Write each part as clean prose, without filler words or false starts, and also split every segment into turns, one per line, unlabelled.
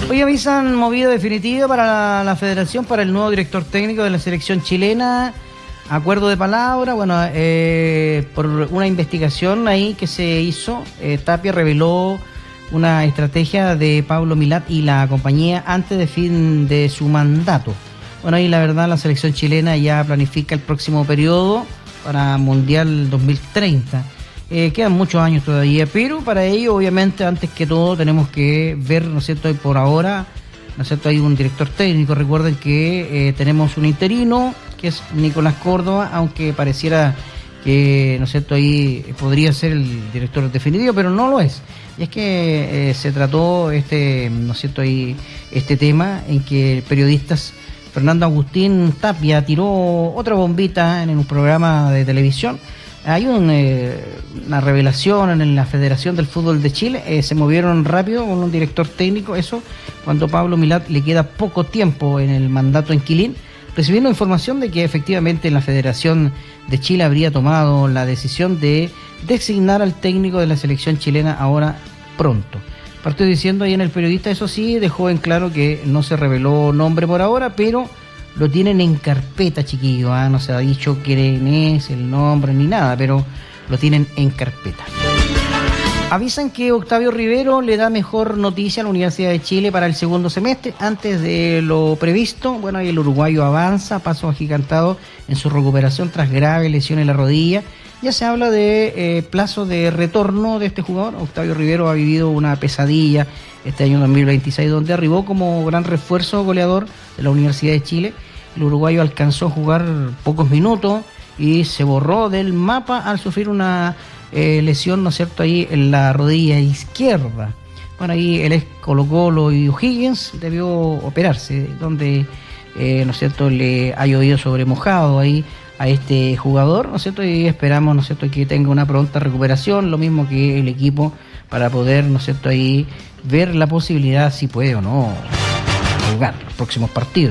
Hoy avisan movida definitiva para la federación, para el nuevo director técnico de la selección chilena. Acuerdo de palabra, bueno, por una investigación ahí que se hizo, Tapia reveló una estrategia de Pablo Milat y la compañía antes de fin de su mandato. Bueno, ahí la verdad la selección chilena ya planifica el próximo periodo para Mundial 2030. Quedan muchos años todavía, pero para ello, obviamente, antes que todo, tenemos que ver, ¿no es cierto?, por ahora, ¿no es cierto?, hay un director técnico. Recuerden que tenemos un interino, que es Nicolás Córdoba, aunque pareciera que, ¿no es cierto?, ahí podría ser el director definitivo, pero no lo es. Y es que se trató, ¿no es cierto?, ahí este tema en que periodistas Fernando Agustín Tapia tiró otra bombita en un programa de televisión. Hay una revelación en la Federación del Fútbol de Chile, se movieron rápido con un director técnico, eso cuando Pablo Milat le queda poco tiempo en el mandato en Quilín, recibiendo información de que efectivamente la Federación de Chile habría tomado la decisión de designar al técnico de la selección chilena ahora pronto. Partió diciendo ahí en el periodista, eso sí, dejó en claro que no se reveló nombre por ahora, pero lo tienen en carpeta, chiquillos, no se ha dicho quién es, el nombre ni nada, pero lo tienen en carpeta. Avisan que Octavio Rivero le da mejor noticia a la Universidad de Chile para el segundo semestre, antes de lo previsto. Bueno, ahí el uruguayo avanza, paso agigantado en su recuperación tras grave lesión en la rodilla. Ya se habla de plazo de retorno de este jugador. Octavio Rivero ha vivido una pesadilla este año 2026, donde arribó como gran refuerzo goleador de la Universidad de Chile. El uruguayo alcanzó a jugar pocos minutos y se borró del mapa al sufrir una lesión, ¿no es cierto?, ahí en la rodilla izquierda. Bueno, ahí el ex Colo-Colo y O'Higgins debió operarse, donde, ¿no es cierto?, le ha llovido sobre mojado ahí a este jugador, ¿no es cierto?, y esperamos, ¿no es cierto?, que tenga una pronta recuperación, lo mismo que el equipo, para poder, ¿no es cierto?, ahí ver la posibilidad si puede o no jugar los próximos partidos.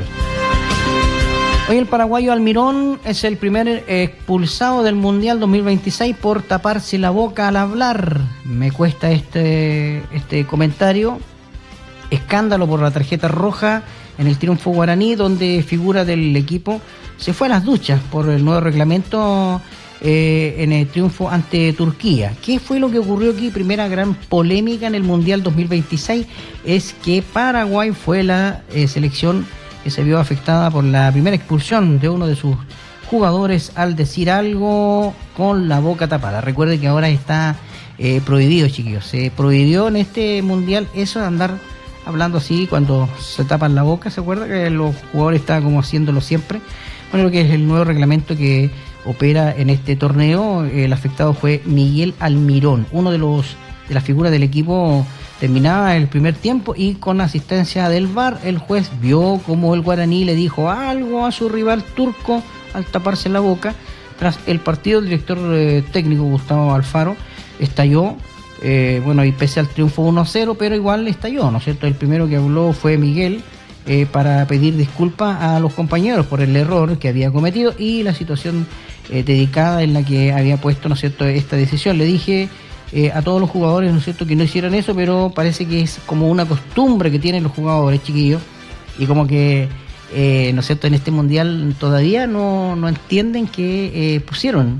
Hoy el paraguayo Almirón es el primer expulsado del Mundial 2026 por taparse la boca al hablar. Me cuesta este comentario. Escándalo por la tarjeta roja en el triunfo guaraní, donde figura del equipo se fue a las duchas por el nuevo reglamento en el triunfo ante Turquía. ¿Qué fue lo que ocurrió aquí? Primera gran polémica en el Mundial 2026 es que Paraguay fue la selección que se vio afectada por la primera expulsión de uno de sus jugadores al decir algo con la boca tapada. Recuerden que ahora está prohibido, chiquillos. Se prohibió en este Mundial eso de andar hablando así cuando se tapan la boca. ¿Se acuerda que los jugadores estaban como haciéndolo siempre? Bueno, lo que es el nuevo reglamento que opera en este torneo, el afectado fue Miguel Almirón, uno de las figuras del equipo. Terminaba el primer tiempo y con asistencia del VAR, el juez vio como el guaraní le dijo algo a su rival turco al taparse la boca. Tras el partido, el director técnico Gustavo Alfaro estalló, bueno, y pese al triunfo 1-0, pero igual estalló, ¿no es cierto? El primero que habló fue Miguel para pedir disculpas a los compañeros por el error que había cometido y la situación dedicada en la que había puesto, ¿no es cierto?, esta decisión. Le dije a todos los jugadores, ¿no es cierto?, que no hicieran eso, pero parece que es como una costumbre que tienen los jugadores, chiquillos, y como que, ¿no es cierto?, en este mundial todavía no entienden que pusieron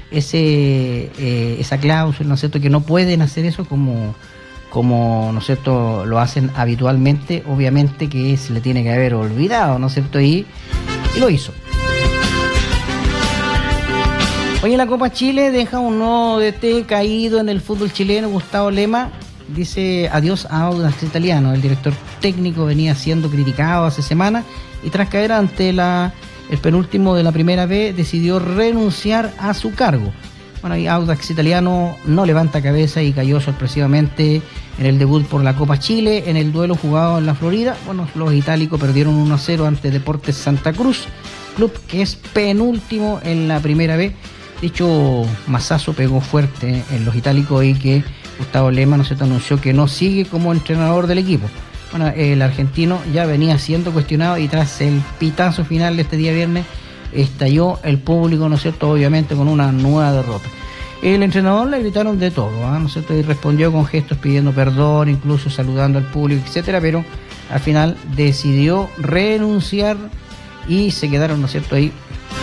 esa cláusula, ¿no es cierto?, que no pueden hacer eso como ¿no es cierto?, lo hacen habitualmente. Obviamente que se le tiene que haber olvidado, ¿no es cierto?, y lo hizo. Hoy en la Copa Chile deja un nuevo DT caído en el fútbol chileno. Gustavo Lema dice adiós a Audax Italiano. El director técnico venía siendo criticado hace semanas y tras caer ante el penúltimo de la primera B decidió renunciar a su cargo. Bueno, y Audax Italiano no levanta cabeza y cayó sorpresivamente en el debut por la Copa Chile en el duelo jugado en la Florida. Bueno, los itálicos perdieron 1-0 ante Deportes Santa Cruz, club que es penúltimo en la primera B. De hecho, mazazo pegó fuerte en los itálicos y que Gustavo Lema, ¿no se anunció que no sigue como entrenador del equipo? Bueno, el argentino ya venía siendo cuestionado y tras el pitazo final de este día viernes estalló el público, ¿no es cierto?, obviamente con una nueva derrota. El entrenador le gritaron de todo, ¿no es cierto?, y respondió con gestos pidiendo perdón, incluso saludando al público, etcétera, pero al final decidió renunciar y se quedaron, ¿no es cierto?, ahí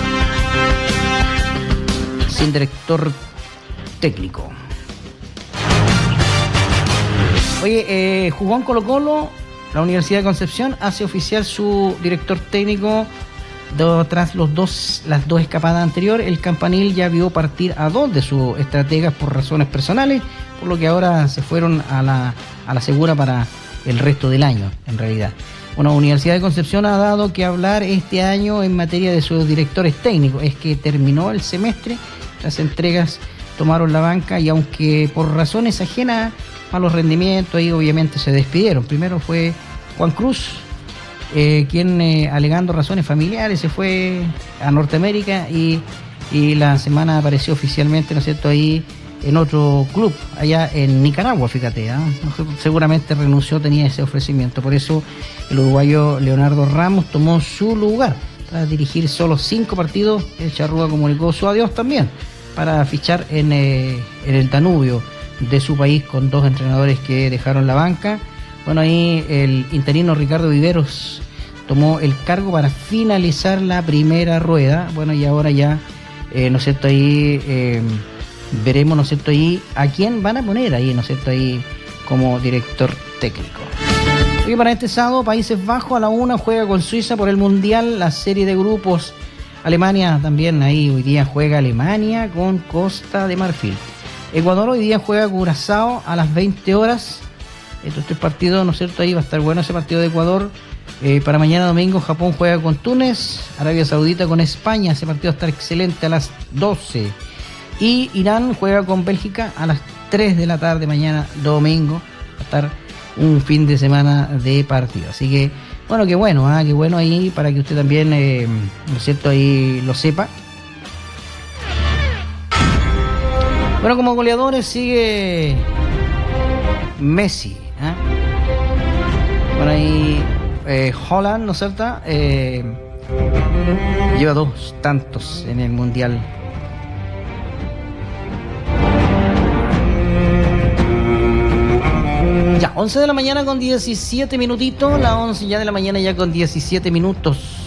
sin director técnico. Oye, jugó en Colo-Colo, la Universidad de Concepción hace oficial su director técnico tras las dos escapadas anteriores. El Campanil ya vio partir a 2 de sus estrategas por razones personales, por lo que ahora se fueron a la segura para el resto del año, en realidad. Bueno, la Universidad de Concepción ha dado que hablar este año en materia de sus directores técnicos. Es que terminó el semestre, las entregas tomaron la banca y aunque por razones ajenas a los rendimientos, ahí obviamente se despidieron. Primero fue Juan Cruz, quien alegando razones familiares se fue a Norteamérica y la semana apareció oficialmente, ¿no es cierto?, ahí en otro club, allá en Nicaragua, fíjate, ¿eh? Seguramente renunció, tenía ese ofrecimiento. Por eso el uruguayo Leonardo Ramos tomó su lugar. Tras dirigir solo 5 partidos, el Charrúa comunicó su adiós también para fichar en el Danubio de su país con 2 entrenadores que dejaron la banca. Bueno, ahí el interino Ricardo Viveros tomó el cargo para finalizar la primera rueda. Bueno, y ahora ya, ¿no es cierto?, ahí veremos, ¿no es cierto?, ahí a quién van a poner ahí, ¿no es cierto?, ahí como director técnico. Y para este sábado, Países Bajos a la 1 juega con Suiza por el Mundial, la serie de grupos. Alemania también, ahí hoy día juega Alemania con Costa de Marfil. Ecuador hoy día juega Curazao a las 20 horas. Estos 3 partidos, ¿no es cierto?, ahí va a estar bueno ese partido de Ecuador. Para mañana domingo, Japón juega con Túnez, Arabia Saudita con España, ese partido va a estar excelente a las 12. Y Irán juega con Bélgica a las 3 de la tarde mañana domingo. Va a estar un fin de semana de partido. Así que, bueno, qué bueno ahí para que usted también, ¿no es cierto?, ahí lo sepa. Bueno, como goleadores sigue Messi, ¿eh? Bueno, ahí Haaland, ¿no es cierto?, lleva 2 tantos en el Mundial. Ya, 11 de la mañana con 17 minutitos, la 11 ya de la mañana ya con 17 minutos.